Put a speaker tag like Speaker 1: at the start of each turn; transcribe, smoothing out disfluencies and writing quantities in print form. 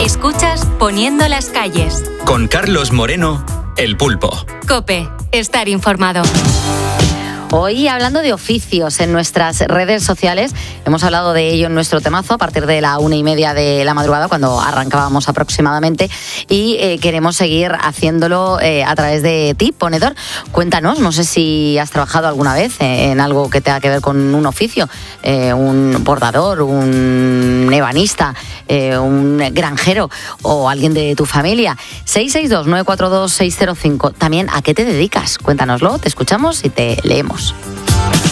Speaker 1: Escuchas Poniendo las calles.
Speaker 2: Con Carlos Moreno, El Pulpo.
Speaker 1: COPE, estar informado.
Speaker 3: Hoy, hablando de oficios en nuestras redes sociales, hemos hablado de ello en nuestro temazo a partir de la 1:30 de la madrugada, cuando arrancábamos aproximadamente, y queremos seguir haciéndolo a través de ti, ponedor. Cuéntanos, no sé si has trabajado alguna vez en algo que tenga que ver con un oficio, un bordador, un ebanista, un granjero o alguien de tu familia. 662-942-605. También, ¿a qué te dedicas? Cuéntanoslo, te escuchamos y te leemos.